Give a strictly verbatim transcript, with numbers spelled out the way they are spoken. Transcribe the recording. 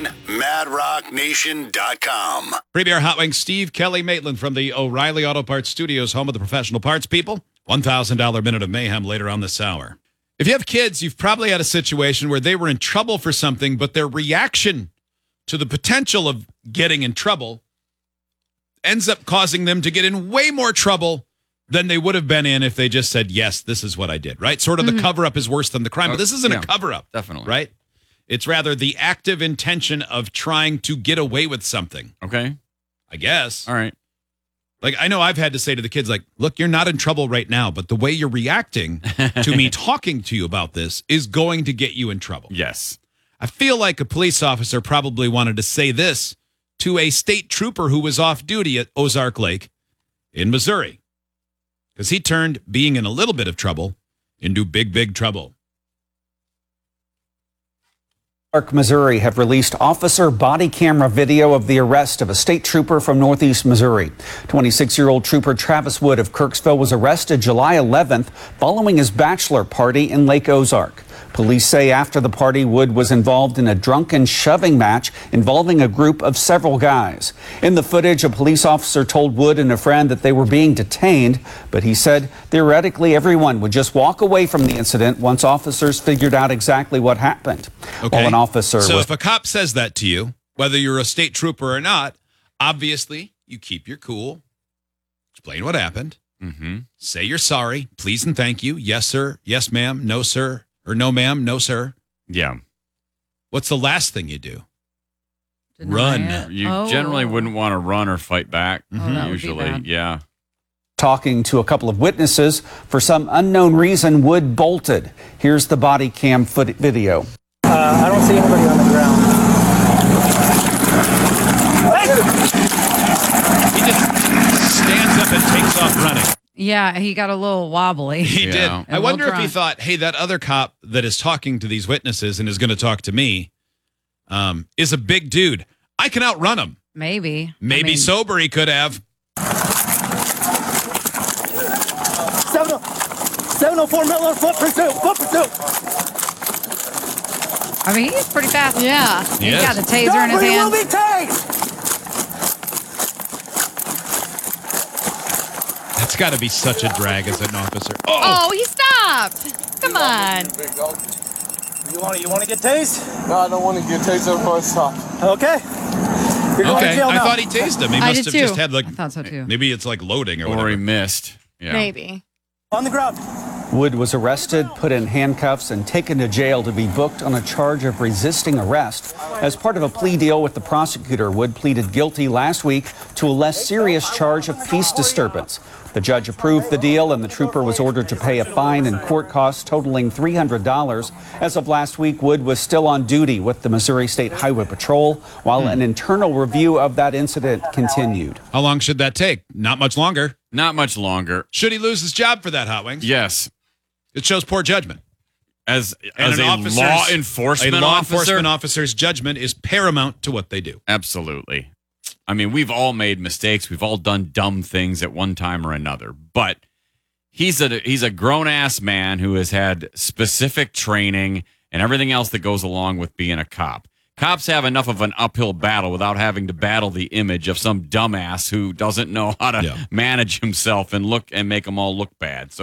online, mad rock nation dot com. Premier Hot Wings, Steve Kelly Maitland from the O'Reilly Auto Parts Studios, home of the professional parts people. one thousand dollars Minute of Mayhem later on this hour. If you have kids, you've probably had a situation where they were in trouble for something, but their reaction to the potential of getting in trouble ends up causing them to get in way more trouble than they would have been in if they just said, yes, this is what I did, right? Sort of mm-hmm. the cover-up is worse than the crime, but this isn't yeah, a cover-up. Definitely. Right? It's rather the active intention of trying to get away with something. Okay. I guess. All right. Like, I know I've had to say to the kids, like, look, you're not in trouble right now, but the way you're reacting to me talking to you about this is going to get you in trouble. Yes. I feel like a police officer probably wanted to say this to a state trooper who was off duty at Ozark Lake in Missouri, because he turned being in a little bit of trouble into big, big trouble. Missouri have released officer body camera video of the arrest of a state trooper from Northeast Missouri. twenty-six-year-old trooper Travis Wood of Kirksville was arrested July eleventh following his bachelor party in Lake Ozark. Police say after the party, Wood was involved in a drunken shoving match involving a group of several guys. In the footage, a police officer told Wood and a friend that they were being detained, but he said theoretically everyone would just walk away from the incident once officers figured out exactly what happened. Okay. While an officer so was- if a cop says that to you, whether you're a state trooper or not, obviously you keep your cool, explain what happened, mm-hmm. say you're sorry, please and thank you, yes sir, yes ma'am, no sir, or no ma'am, no sir. Yeah. What's the last thing you do? Deny Run. it. You Oh. generally wouldn't want to run or fight back, Oh, that would be usually. bad. Yeah. talking to a couple of witnesses. For some unknown reason, Wood bolted. Here's the body cam foot video. Uh, I don't see anybody on the ground. He just stands up and takes off running. Yeah, he got a little wobbly. He Yeah. did. And I wonder we'll if he try. thought, hey, that other cop that is talking to these witnesses and is going to talk to me um, is a big dude. I can outrun him. Maybe. Maybe I mean, sober he could have. seven oh four Miller, foot pursuit, foot pursuit. I mean, he's pretty fast. Yeah. He's Yes. got the taser in his Nobody will hand. be tased. That's got to be such a drag as an officer. Oh, Oh, he stopped. Come on. You want to, you want to get tased? No, I don't want to get tased before I stop. Okay. You're going to okay. jail I now. thought he tased him. He I must did have too. just had like, I thought so too. maybe it's like loading or, Or whatever. he missed. Yeah. Maybe. On the ground. Wood was arrested, put in handcuffs, and taken to jail to be booked on a charge of resisting arrest. As part of a plea deal with the prosecutor, Wood pleaded guilty last week to a less serious charge of peace disturbance. The judge approved the deal, and the trooper was ordered to pay a fine and court costs totaling three hundred dollars. As of last week, Wood was still on duty with the Missouri State Highway Patrol, while Hmm. an internal review of that incident continued. How long should that take? Not much longer. Not much longer. Should he lose his job for that, Hot Wings? Yes. It shows poor judgment. As, And as an a officer's- law enforcement a law officer. enforcement officer's judgment is paramount to what they do. Absolutely. I mean, we've all made mistakes. We've all done dumb things at one time or another. But he's a he's a grown ass man who has had specific training and everything else that goes along with being a cop. Cops have enough of an uphill battle without having to battle the image of some dumbass who doesn't know how to Yeah. manage himself and look and make them all look bad. So